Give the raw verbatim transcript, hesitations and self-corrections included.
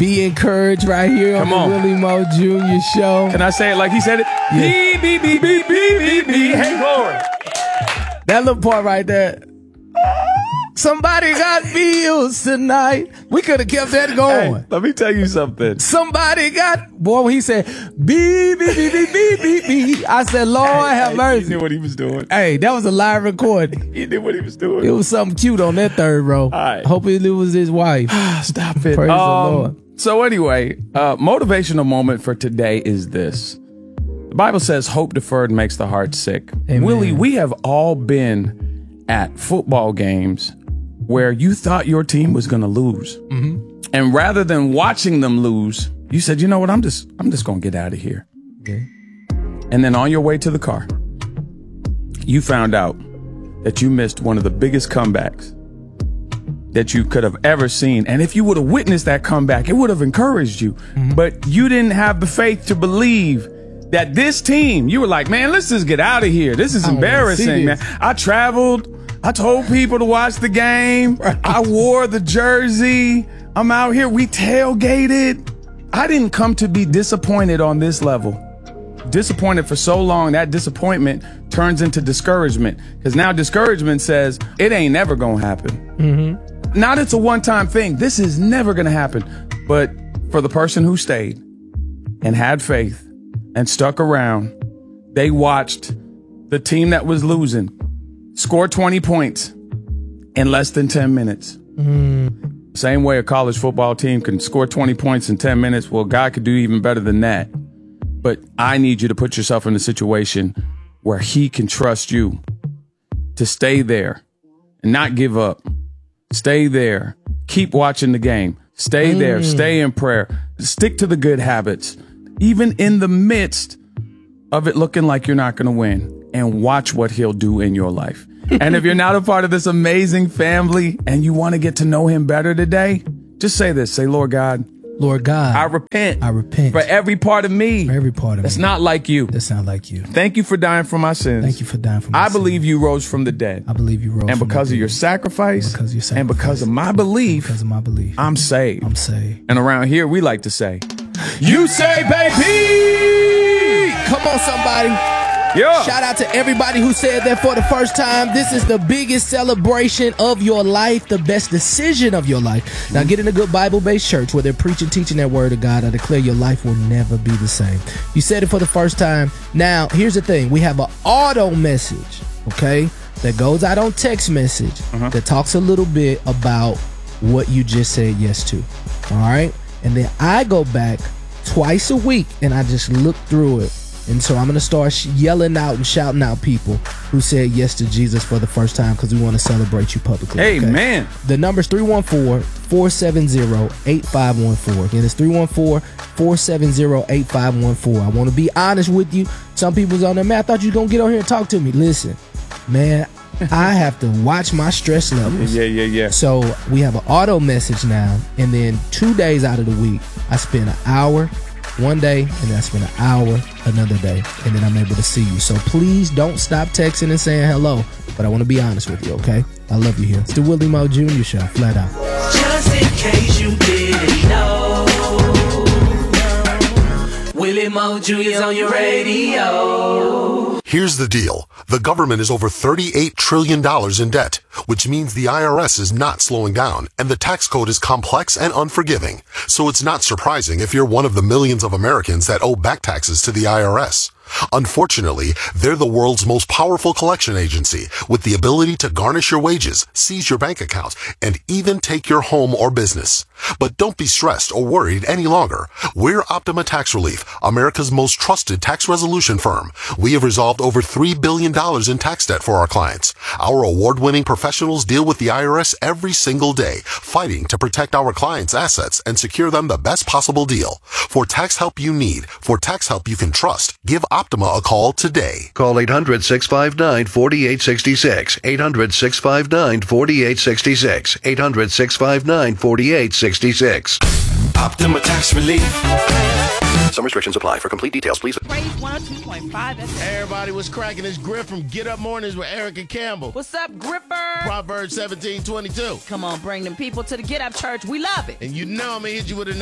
Be encouraged right here on Come the on. Willie Mo Junior Show. Can I say it like he said it? Yeah. Be, be, be, be, be, be, be. Hey, glory. That little part right there. Somebody got bills tonight. We could have kept that going. Hey, let me tell you something. Somebody got, boy, when he said, beep, beep, beep, beep, beep, beep, beep, I said, Lord Hey, have hey, mercy. He knew what he was doing. Hey, that was a live recording. He knew what he was doing. It was something cute on that third row. right. Hopefully it was his wife. Stop it. Praise Um, the Lord. So anyway, uh, motivational moment for today is this. The Bible says hope deferred makes the heart sick. Amen. Willie, we have all been at football games where you thought your team was going to lose. Mm-hmm. And rather than watching them lose, you said, you know what, I'm just I'm just going to get out of here. Okay. And then on your way to the car, you found out that you missed one of the biggest comebacks that you could have ever seen. And if you would have witnessed that comeback, it would have encouraged you. Mm-hmm. But you didn't have the faith to believe that this team, you were like, man, let's just get out of here. This is embarrassing, man. I traveled. I told people to watch the game. Right. I wore the jersey. I'm out here. We tailgated. I didn't come to be disappointed on this level. Disappointed for so long, that disappointment turns into discouragement. Because now discouragement says, it ain't never going to happen. Mm-hmm. Not it's a one-time thing. This is never going to happen. But for the person who stayed and had faith and stuck around, they watched the team that was losing score twenty points in less than ten minutes. Mm. Same way a college football team can score twenty points in ten minutes. Well, God could do even better than that. But I need you to put yourself in a situation where he can trust you to stay there and not give up. Stay there. Keep watching the game. Stay mm. there. Stay in prayer. Stick to the good habits, even in the midst of it looking like you're not going to win. And watch what he'll do in your life. And if you're not a part of this amazing family and you want to get to know him better today, just say this. Say, Lord God. Lord God. I repent. I repent. For every part of me. For every part of that's me. not like you. That's not like you. Thank you for dying for my sins. Thank you for dying for my I sins. believe you rose from the dead. I believe you rose and from because the of your dead. sacrifice. And because of your sacrifice. And because of my belief. Because of my belief. I'm saved. I'm saved. And around here, we like to say, you say, baby. Come on, somebody. Yeah. Shout out to everybody who said that for the first time. This is the biggest celebration of your life, the best decision of your life. Now get in a good Bible-based church where they're preaching, teaching that word of God. I declare your life will never be the same. You said it for the first time. Now, here's the thing. We have an auto message, okay, that goes out on text message uh-huh. that talks a little bit about what you just said yes to. All right? And then I go back twice a week and I just look through it. And so I'm going to start yelling out and shouting out people who said yes to Jesus for the first time because we want to celebrate you publicly. Amen. Okay? The number's three one four, four seven zero, eight five one four. Again, it's three one four, four seven zero, eight five one four. I want to be honest with you. Some people's on there, man, I thought you were going to get on here and talk to me. Listen, man, I have to watch my stress levels. Yeah, yeah, yeah. So we have an auto message now. And then two days out of the week, I spend an hour one day, and then I spend an hour another day, and then I'm able to see you. So please don't stop texting and saying hello, but I want to be honest with you, okay? I love you here. It's the Willie Mo Junior Show, flat out. Just in case you didn't know, Willie Mo Junior's on your radio. Here's the deal. The government is over thirty-eight trillion dollars in debt, which means the I R S is not slowing down, and the tax code is complex and unforgiving. So it's not surprising if you're one of the millions of Americans that owe back taxes to the I R S. Unfortunately, they're the world's most powerful collection agency with the ability to garnish your wages, seize your bank account, and even take your home or business. But don't be stressed or worried any longer. We're Optima Tax Relief, America's most trusted tax resolution firm. We have resolved over three billion dollars in tax debt for our clients. Our award-winning professionals deal with the I R S every single day, fighting to protect our clients' assets and secure them the best possible deal. For tax help you need, for tax help you can trust, give Optima a call today. Call eight hundred, six five nine, four eight six six. eight hundred, six five nine, four eight six six. eight hundred, six five nine, four eight six six. Optima Tax Relief. Some restrictions apply. For complete details, please. Praise one oh two point five. Hey, everybody, what's cracking? It's Griff from Get Up Mornings with Erica Campbell. What's up, Gripper? Proverbs seventeen twenty-two. Come on, bring them people to the Get Up Church. We love it. And you know I'm going to hit you with another